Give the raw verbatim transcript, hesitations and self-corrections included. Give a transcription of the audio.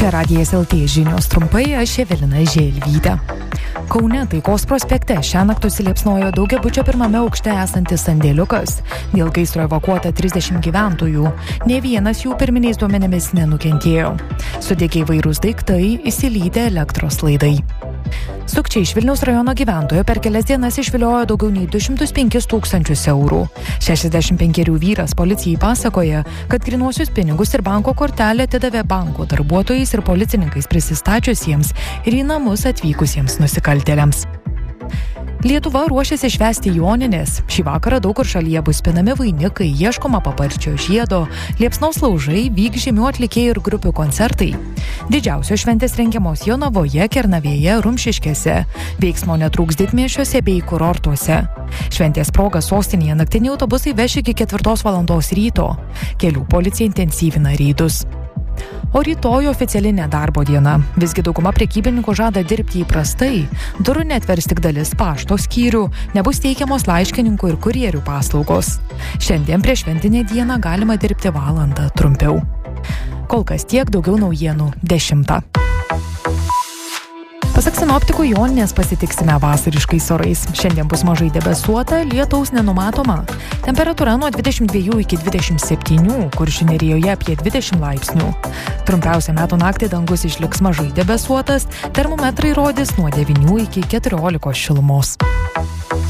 Čia Radijas L T žinios trumpai, aš Evelina Želvytė. Kaune Taikos prospekte šiąnakt užsiliepsnojo daugiabučio pirmame aukšte esantis sandėliukas. Dėl gaisro evakuota trisdešimt gyventojų. Nė vienas jų pirminiais duomenimis nenukentėjo. Sudegė įvairūs daiktai, išsilydė elektros laidai. Sukčiai iš Vilniaus rajono gyventojo per kelias dienas išviliojo daugiau nei du šimtus penkis tūkstančius eurų. šešiasdešimt penkerių vyras policijai pasakoja, kad grynuosius pinigus ir banko kortelę atidavė banko darbuotojais ir policininkais prisistačiusiems ir į namus atvykusiems nusikaltėliams. Lietuva ruošiasi švęsti Jonines. Šį vakarą daug kur šalyje bus pinami vainikai, ieškoma paparčio žiedo, liepsnos laužai, vyks žymių atlikėjų ir grupių koncertai. Didžiausios šventės rengiamos Jonavoje, Kernavėje, Rumšiškėse. Veiksmo netrūks didmiesčiuose bei kurortuose. Šventės proga sostinėje naktiniai autobusai veš iki ketvirtos valandos ryto. Kelių policija intensyvina reidus. O rytoj oficiali nedarbo diena. Visgi dauguma prekybininkų žada dirbti įprastai. Durų neatvers tik dalis pašto skyrių, nebus teikiamos laiškininkų ir kurjerių paslaugos. Šiandien prieš šventinę dieną galima dirbti valandą trumpiau. Kol kas tiek, daugiau naujienų dešimtą. Pasak sinoptikų, Jonines pasitiksime vasariškais orais. Šiandien bus mažai debesuota, lietaus nenumatoma. Temperatūra nuo dvidešimt dviejų iki dvidešimt septynių, Kuršių nerijoje apie dvidešimt laipsnių. Trumpiausia metų naktį dangus išliks mažai debesuotas, termometrai rodys nuo devynių iki keturiolikos šilumos.